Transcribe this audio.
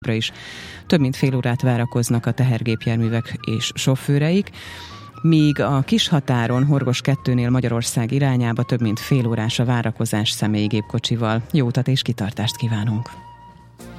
is több mint fél órát várakoznak a tehergépjárművek és sofőreik, míg a Kishatáron, Horgos 2-nél Magyarország irányába több mint fél órás a várakozás személygépkocsival. Jó utat és kitartást kívánunk!